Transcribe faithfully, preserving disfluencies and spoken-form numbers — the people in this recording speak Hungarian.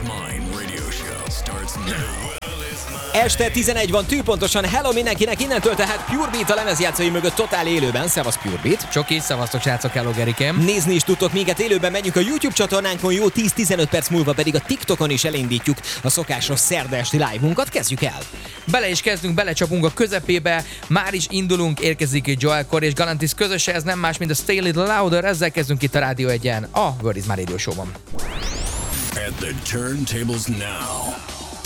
Mine radio show starts now. Este tizenegy van, tűpontosan. Hello mindenkinek, innentől tehát Pure Beat a lemezjátszói mögött totál élőben. Szevasz Pure Beat. Csoki, szevasztok srácok, hello Gerikém. Nézni is tudtok minket élőben, menjünk a YouTube csatornánkon, jó tíz-tizenöt perc múlva pedig a TikTokon is elindítjuk a szokásos szerda esti live-unkat. Kezdjük el. Bele is kezdünk, belecsapunk a közepébe, már is indulunk, érkezik Joel Corry és Galantis közöse, ez nem más, mint a Stay a Little Louder, ezzel kezdünk itt a Rádió egyen, a Word is My Radio Show-ban. At the turntables now.